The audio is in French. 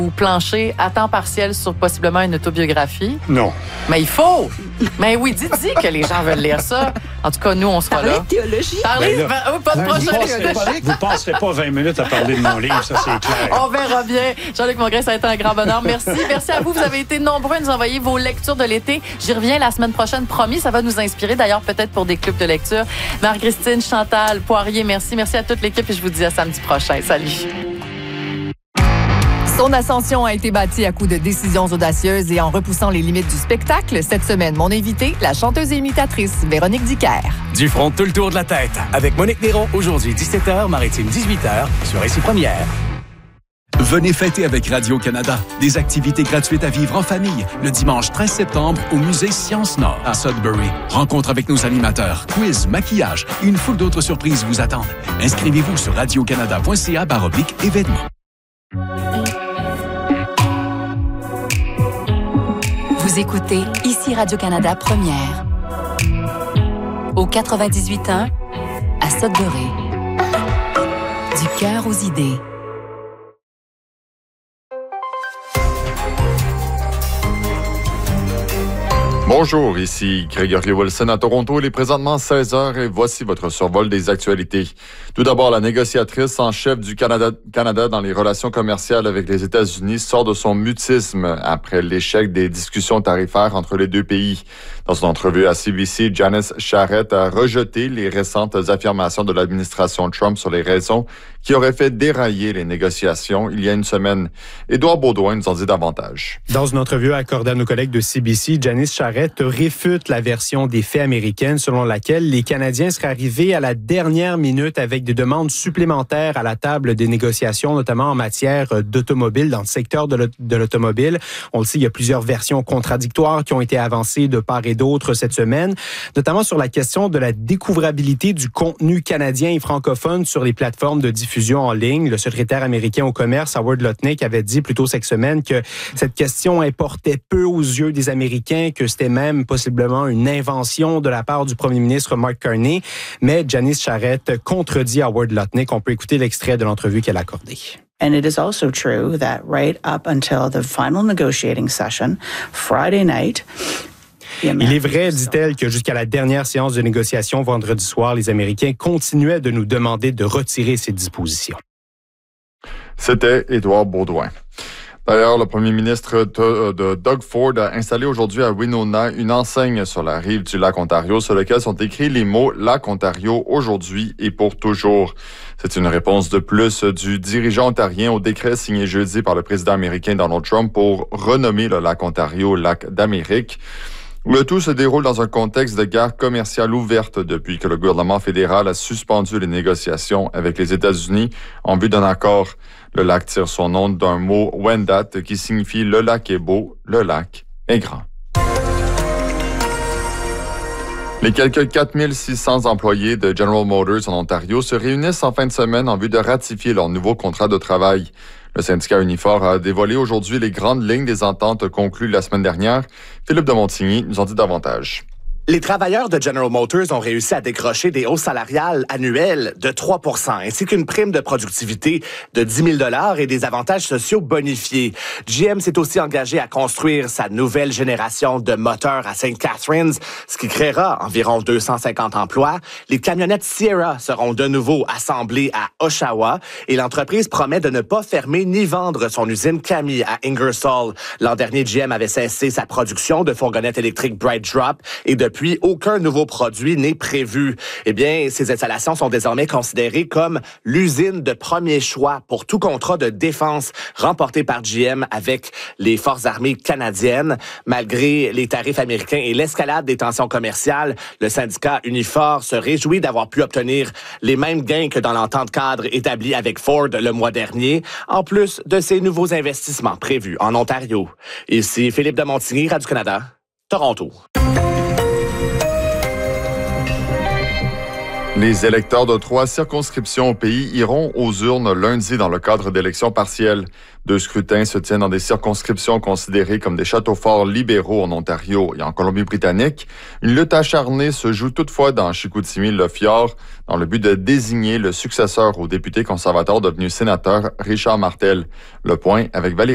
ou plancher à temps partiel sur possiblement une autobiographie? Non. Mais il faut! Mais oui, dis que les gens veulent lire ça. En tout cas, nous, on sera là. Parler de théologie. Parlez, pas de projet. Vous passerez pas 20 minutes à parler de mon livre, ça c'est clair. On verra bien. Jean-Luc Mongrain, ça a été un grand bonheur. Merci. Merci à vous. Vous avez été nombreux à nous envoyer vos lectures de l'été. J'y reviens la semaine prochaine, promis. Ça va nous inspirer, d'ailleurs, peut-être pour des clubs de lecture. Marie-Christine, Chantal, Poirier, merci. Merci à toute l'équipe et je vous dis à samedi prochain. Salut. Son ascension a été bâtie à coups de décisions audacieuses et en repoussant les limites du spectacle. Cette semaine, mon invitée, la chanteuse et imitatrice Véronique Dicker. Du front, tout le tour de la tête. Avec Monique Néron, aujourd'hui 17h, Maritime 18h, sur Récit Première. Venez fêter avec Radio-Canada. Des activités gratuites à vivre en famille le dimanche 13 septembre au musée Sciences Nord à Sudbury. Rencontre avec nos animateurs, quiz, maquillage et une foule d'autres surprises vous attendent. Inscrivez-vous sur radiocanada.ca/événements. Vous écoutez ici Radio-Canada Première. Au 98.1 à Sudbury. Du cœur aux idées. Bonjour, ici Gregory Wilson à Toronto. Il est présentement 16h et voici votre survol des actualités. Tout d'abord, la négociatrice en chef du Canada dans les relations commerciales avec les États-Unis sort de son mutisme après l'échec des discussions tarifaires entre les deux pays. Dans une entrevue à CBC, Janice Charette a rejeté les récentes affirmations de l'administration Trump sur les raisons qui auraient fait dérailler les négociations il y a une semaine. Édouard Baudouin nous en dit davantage. Dans une entrevue accordée à nos collègues de CBC, Janice Charette réfute la version des faits américaines selon laquelle les Canadiens seraient arrivés à la dernière minute avec des demandes supplémentaires à la table des négociations, notamment en matière d'automobile, dans le secteur de l'automobile. On le sait, il y a plusieurs versions contradictoires qui ont été avancées de part et d'autre cette semaine, notamment sur la question de la découvrabilité du contenu canadien et francophone sur les plateformes de diffusion en ligne. Le secrétaire américain au commerce, Howard Lutnick, avait dit plus tôt cette semaine que cette question importait peu aux yeux des Américains, que c'était même possiblement une invention de la part du premier ministre Mark Carney. Mais Janice Charette contredit Howard Lutnick. On peut écouter l'extrait de l'entrevue qu'elle a accordée. And it is also true that right up until the final negotiating session, Friday night, il est vrai, dit-elle, que jusqu'à la dernière séance de négociation vendredi soir, les Américains continuaient de nous demander de retirer ces dispositions. C'était Édouard Baudouin. D'ailleurs, le premier ministre de Doug Ford a installé aujourd'hui à Winona une enseigne sur la rive du lac Ontario sur laquelle sont écrits les mots « Lac Ontario aujourd'hui et pour toujours ». C'est une réponse de plus du dirigeant ontarien au décret signé jeudi par le président américain Donald Trump pour renommer le lac Ontario lac d'Amérique. Le tout se déroule dans un contexte de guerre commerciale ouverte depuis que le gouvernement fédéral a suspendu les négociations avec les États-Unis en vue d'un accord. Le lac tire son nom d'un mot Wendat qui signifie « le lac est beau, le lac est grand ». Les quelques 4600 employés de General Motors en Ontario se réunissent en fin de semaine en vue de ratifier leur nouveau contrat de travail. Le syndicat Unifor a dévoilé aujourd'hui les grandes lignes des ententes conclues la semaine dernière. Philippe de Montigny nous en dit davantage. Les travailleurs de General Motors ont réussi à décrocher des hausses salariales annuelles de 3 % ainsi qu'une prime de productivité de 10 000 $ et des avantages sociaux bonifiés. GM s'est aussi engagé à construire sa nouvelle génération de moteurs à St. Catharines, ce qui créera environ 250 emplois. Les camionnettes Sierra seront de nouveau assemblées à Oshawa et l'entreprise promet de ne pas fermer ni vendre son usine Cami à Ingersoll. L'an dernier, GM avait cessé sa production de fourgonnettes électriques Bright Drop et depuis, aucun nouveau produit n'est prévu. Eh bien, ces installations sont désormais considérées comme l'usine de premier choix pour tout contrat de défense remporté par GM avec les forces armées canadiennes. Malgré les tarifs américains et l'escalade des tensions commerciales, le syndicat Unifor se réjouit d'avoir pu obtenir les mêmes gains que dans l'entente cadre établie avec Ford le mois dernier, en plus de ces nouveaux investissements prévus en Ontario. Ici Philippe de Montigny, Radio-Canada, Toronto. Les électeurs de 3 circonscriptions au pays iront aux urnes lundi dans le cadre d'élections partielles. 2 scrutins se tiennent dans des circonscriptions considérées comme des châteaux forts libéraux en Ontario et en Colombie-Britannique. Une lutte acharnée se joue toutefois dans Chicoutimi-Le Fjord dans le but de désigner le successeur au député conservateur devenu sénateur Richard Martel. Le point avec Valérie